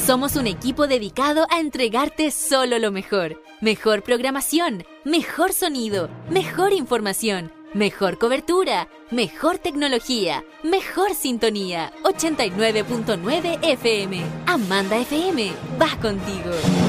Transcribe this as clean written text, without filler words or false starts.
Somos un equipo dedicado a entregarte solo lo mejor. Mejor programación, mejor sonido, mejor información, mejor cobertura, mejor tecnología, mejor sintonía. 89.9 FM. Amanda FM, va contigo.